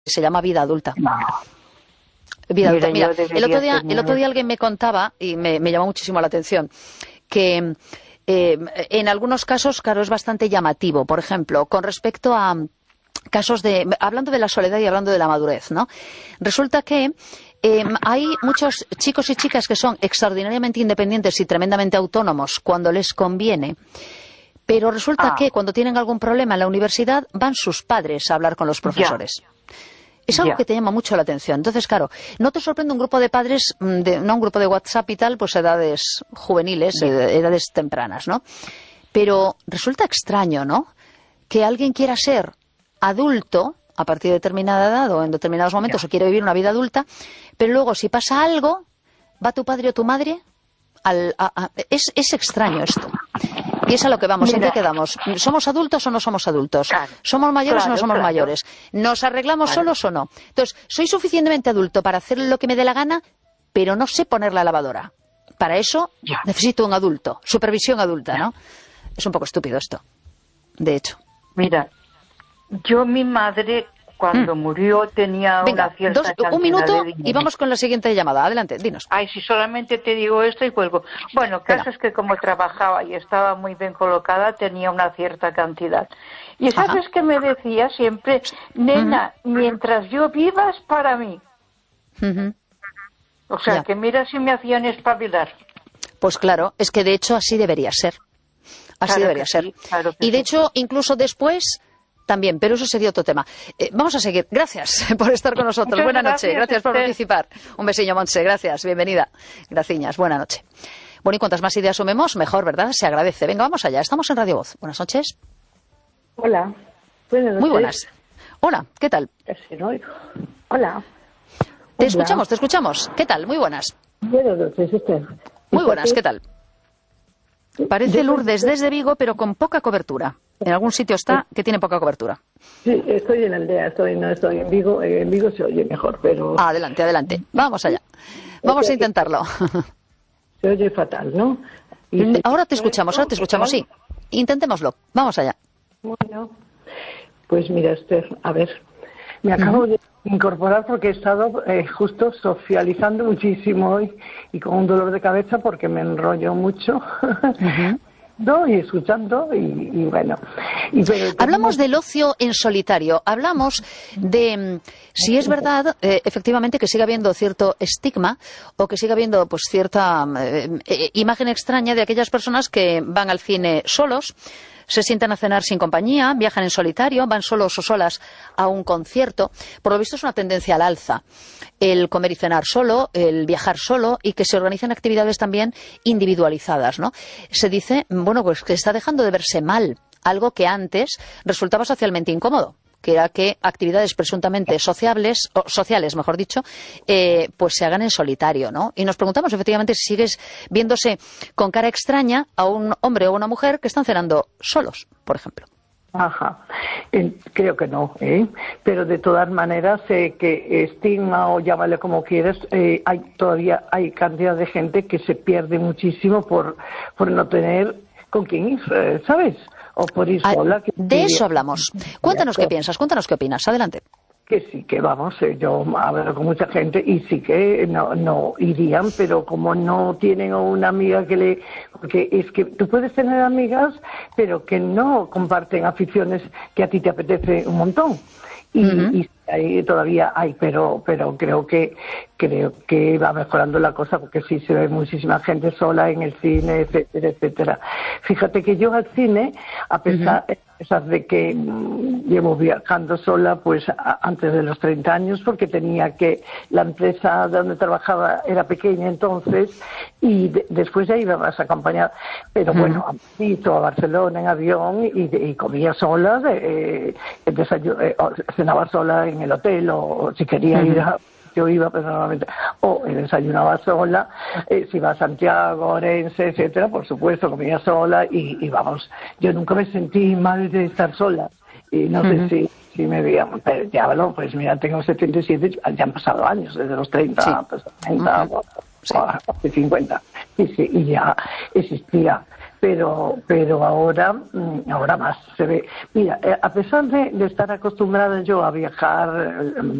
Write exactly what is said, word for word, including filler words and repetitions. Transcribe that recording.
se llama vida adulta. No. Vida adulta. Mira, Mira, el otro día, tener... el otro día alguien me contaba, y me, me llamó muchísimo la atención, que eh, en algunos casos, claro, es bastante llamativo. Por ejemplo, con respecto a casos de, hablando de la soledad y hablando de la madurez, ¿no? Resulta que eh, hay muchos chicos y chicas que son extraordinariamente independientes y tremendamente autónomos cuando les conviene. Pero resulta ah. que cuando tienen algún problema en la universidad van sus padres a hablar con los profesores. Ya. Es algo ya. que te llama mucho la atención. Entonces, claro, no te sorprende un grupo de padres, de, no un grupo de WhatsApp y tal, pues edades juveniles, ed edades tempranas, ¿no? Pero resulta extraño, ¿no? Que alguien quiera ser adulto a partir de determinada edad o en determinados momentos ya. o quiere vivir una vida adulta, pero luego si pasa algo, va tu padre o tu madre al... A, a, es, es extraño esto. Y es a lo que vamos, ¿en qué quedamos? ¿Somos adultos o no somos adultos? Claro, ¿Somos mayores claro, o no somos claro. mayores? ¿Nos arreglamos claro. solos o no? Entonces, soy suficientemente adulto para hacer lo que me dé la gana, pero no sé poner la lavadora. Para eso ya. necesito un adulto, supervisión adulta, ¿no? Es un poco estúpido esto, de hecho. Mira, yo mi madre... Cuando mm. murió tenía Venga, una cierta dos, cantidad un minuto de y vamos con la siguiente llamada. Adelante, dinos. Ay, si solamente te digo esto y cuelgo. Bueno, el caso es que como trabajaba y estaba muy bien colocada, tenía una cierta cantidad. Y ¿sabes qué me decía siempre? Nena, uh-huh. mientras yo viva es para mí. Uh-huh. O sea, ya. que mira si me hacían espabilar. Pues claro, es que de hecho así debería ser. Así claro debería ser. Sí, claro y de sí. hecho, incluso después... También, pero eso sería otro tema. Eh, vamos a seguir. Gracias por estar con nosotros. Muchas Buenas noches. Gracias por participar. Un besillo, Montse. Gracias. Bienvenida. Graciñas. Buenas noches. Bueno, y cuantas más ideas sumemos, mejor, ¿verdad? Se agradece. Venga, vamos allá. Estamos en Radio Voz. Buenas noches. Hola. Buenas noches. Muy buenas. Hola, ¿qué tal? Casi no oigo. Hola. Te Hola. escuchamos, te escuchamos. ¿Qué tal? Muy buenas. Buenas noches, Esther. Muy buenas, ¿qué tal? Parece Lourdes desde Vigo, pero con poca cobertura. En algún sitio está que tiene poca cobertura. Sí, estoy en aldea, estoy, no estoy en Vigo. En Vigo se oye mejor, pero... Ah, adelante, adelante. Vamos allá. Vamos a intentarlo. Se oye fatal, ¿no? Y ahora te escuchamos, ahora te escuchamos, sí. Intentémoslo. Vamos allá. Bueno, pues mira, Esther, a ver. Me acabo uh-huh. de incorporar porque he estado eh, justo socializando muchísimo hoy y con un dolor de cabeza porque me enrollo mucho. Uh-huh. Y escuchando y, y bueno y, pero, hablamos del ocio en solitario, hablamos de si es verdad eh, efectivamente que siga habiendo cierto estigma o que siga habiendo pues cierta eh, eh, imagen extraña de aquellas personas que van al cine solos, se sientan a cenar sin compañía, viajan en solitario, van solos o solas a un concierto. Por lo visto es una tendencia al alza el comer y cenar solo, el viajar solo y que se organicen actividades también individualizadas, ¿no? Se dice, bueno, pues que está dejando de verse mal, algo que antes resultaba socialmente incómodo, que era que actividades presuntamente sociables, o sociales, mejor dicho, eh, pues se hagan en solitario, ¿no? Y nos preguntamos, efectivamente, si sigues viéndose con cara extraña a un hombre o una mujer que están cenando solos, por ejemplo. Ajá, eh, creo que no, ¿eh? Pero de todas maneras, eh, que estigma o llámale como quieras, eh, hay todavía hay cantidad de gente que se pierde muchísimo por, por no tener con quién ir, eh, ¿sabes? O por ir sola. Que de eso hablamos. Cuéntanos qué piensas, cuéntanos qué opinas. Adelante. Que sí, que vamos, eh, yo hablo con mucha gente y sí que no, no irían, pero como no tienen una amiga que le... Porque es que tú puedes tener amigas, pero que no comparten aficiones que a ti te apetece un montón. Y, uh-huh. y ahí todavía hay, pero pero creo que creo que va mejorando la cosa porque sí se ve muchísima gente sola en el cine, etcétera, etcétera. Fíjate que yo al cine, a pesar, uh-huh. a pesar de que mmm, llevo viajando sola pues a, antes de los treinta años porque tenía que, la empresa donde trabajaba era pequeña entonces y de, después ya iba más acompañada, pero uh-huh. bueno, he ido a Barcelona en avión y, y comía sola, de, eh, desayuno, eh, cenaba sola en el hotel o si quería uh-huh. ir a... Yo iba personalmente, o desayunaba sola, eh, si iba a Santiago, Orense, etcétera, por supuesto, comía sola y, y vamos, yo nunca me sentí mal de estar sola. Y no uh-huh. sé si, si me veían, pero ya hablo, pues mira, tengo setenta y siete, ya han pasado años, desde los treinta, sí. pues, treinta, uh-huh. sí. cincuenta, y, sí, y ya existía. pero pero ahora ahora más se ve. Mira, a pesar de, de estar acostumbrada yo a viajar